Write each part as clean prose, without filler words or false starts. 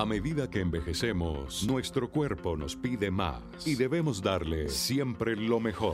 A medida que envejecemos, nuestro cuerpo nos pide más y debemos darle siempre lo mejor.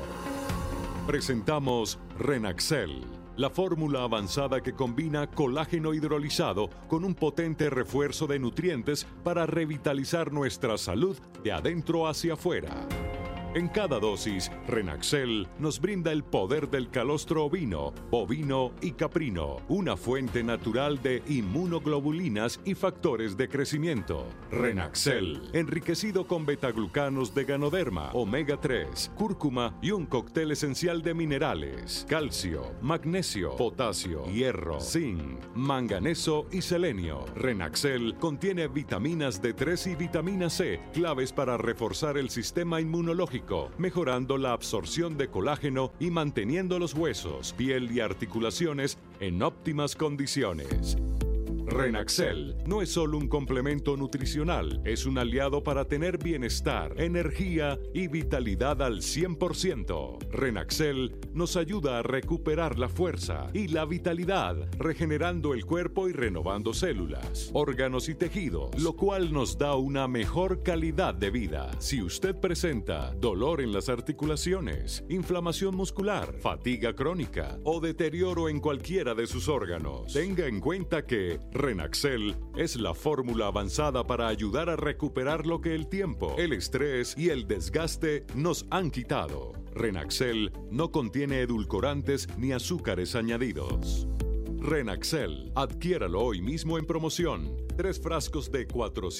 Presentamos Renaxel, la fórmula avanzada que combina colágeno hidrolizado con un potente refuerzo de nutrientes para revitalizar nuestra salud de adentro hacia afuera. En cada dosis, Renaxel nos brinda el poder del calostro ovino, bovino y caprino, una fuente natural de inmunoglobulinas y factores de crecimiento. Renaxel, enriquecido con betaglucanos de Ganoderma, omega 3, cúrcuma y un cóctel esencial de minerales, calcio, magnesio, potasio, hierro, zinc, manganeso y selenio. Renaxel contiene vitaminas D3 y vitamina C, claves para reforzar el sistema inmunológico, mejorando la absorción de colágeno y manteniendo los huesos, piel y articulaciones en óptimas condiciones. Renaxel no es solo un complemento nutricional, es un aliado para tener bienestar, energía y vitalidad al 100%. Renaxel nos ayuda a recuperar la fuerza y la vitalidad, regenerando el cuerpo y renovando células, órganos y tejidos, lo cual nos da una mejor calidad de vida. Si usted presenta dolor en las articulaciones, inflamación muscular, fatiga crónica o deterioro en cualquiera de sus órganos, tenga en cuenta que Renaxel es la fórmula avanzada para ayudar a recuperar lo que el tiempo, el estrés y el desgaste nos han quitado. Renaxel no contiene edulcorantes ni azúcares añadidos. Renaxel, adquiéralo hoy mismo en promoción. 3 frascos de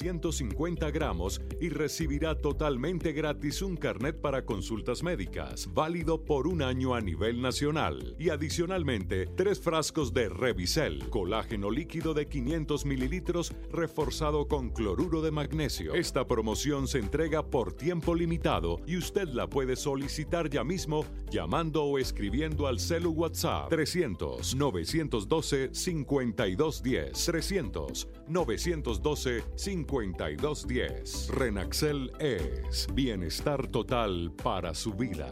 450 gramos y recibirá totalmente gratis un carnet para consultas médicas, válido por 1 año a nivel nacional. Y adicionalmente, 3 frascos de Revicel, colágeno líquido de 500 mililitros reforzado con cloruro de magnesio. Esta promoción se entrega por tiempo limitado y usted la puede solicitar ya mismo llamando o escribiendo al celu WhatsApp 300-912-5210. 300-912-5210. Renaxel es bienestar total para su vida.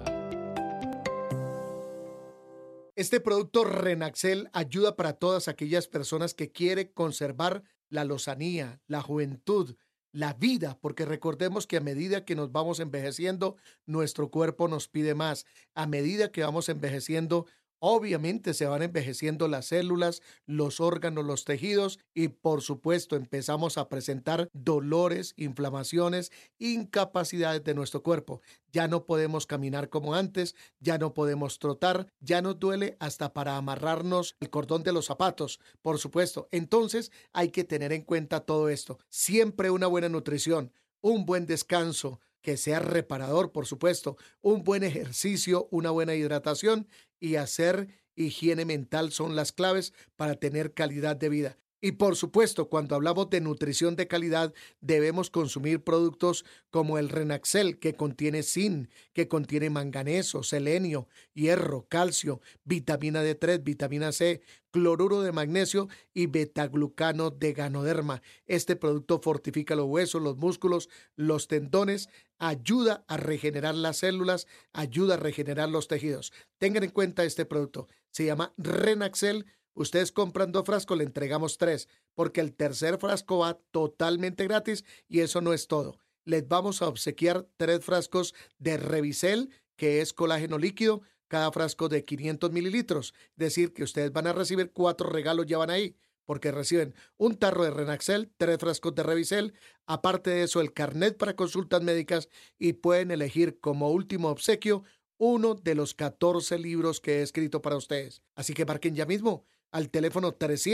Este producto Renaxel ayuda para todas aquellas personas que quieren conservar la lozanía, la juventud, la vida, porque recordemos que a medida que nos vamos envejeciendo, nuestro cuerpo nos pide más. A medida que vamos envejeciendo, obviamente se van envejeciendo las células, los órganos, los tejidos y por supuesto empezamos a presentar dolores, inflamaciones, incapacidades de nuestro cuerpo. Ya no podemos caminar como antes, ya no podemos trotar, ya nos duele hasta para amarrarnos el cordón de los zapatos, por supuesto. Entonces hay que tener en cuenta todo esto. Siempre una buena nutrición, un buen descanso, que sea reparador, por supuesto, un buen ejercicio, una buena hidratación y hacer higiene mental son las claves para tener calidad de vida. Y por supuesto, cuando hablamos de nutrición de calidad, debemos consumir productos como el Renaxel, que contiene zinc, que contiene manganeso, selenio, hierro, calcio, vitamina D3, vitamina C, cloruro de magnesio y betaglucano de Ganoderma. Este producto fortifica los huesos, los músculos, los tendones, ayuda a regenerar las células, ayuda a regenerar los tejidos. Tengan en cuenta este producto. Se llama Renaxel. Ustedes compran 2 frascos, le entregamos 3, porque el tercer frasco va totalmente gratis y eso no es todo. Les vamos a obsequiar 3 frascos de Revicel, que es colágeno líquido, cada frasco de 500 mililitros. Es decir, que ustedes van a recibir 4 regalos, ya van ahí, porque reciben un tarro de Renaxel, 3 frascos de Revicel, aparte de eso el carnet para consultas médicas y pueden elegir como último obsequio uno de los 14 libros que he escrito para ustedes. Así que marquen ya mismo al teléfono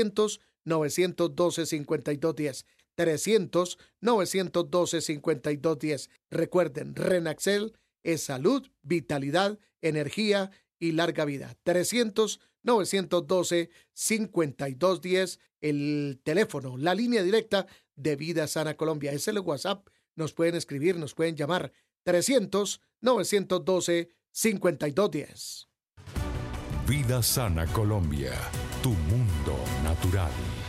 300-912-5210. 300-912-5210. Recuerden, Renaxel es salud, vitalidad, energía y larga vida. 300-912-5210. El teléfono, la línea directa de Vida Sana Colombia. Es el WhatsApp. Nos pueden escribir, nos pueden llamar. 300-912-5210. Vida Sana Colombia, tu mundo natural.